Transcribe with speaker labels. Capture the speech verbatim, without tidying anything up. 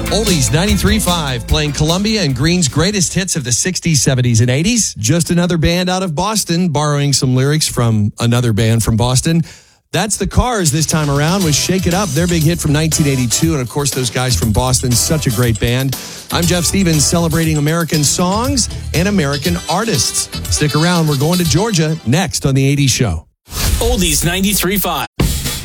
Speaker 1: Oldies ninety-three point five, playing Columbia and Green's greatest hits of the sixties, seventies, and eighties. Just another band out of Boston, borrowing some lyrics from another band from Boston. That's the Cars this time around with Shake It Up, their big hit from nineteen eighty-two. And of course, those guys from Boston, such a great band. I'm Jeff Stevens, celebrating American songs and American artists. Stick around, we're going to Georgia next on The eighties Show.
Speaker 2: Oldies ninety-three point five.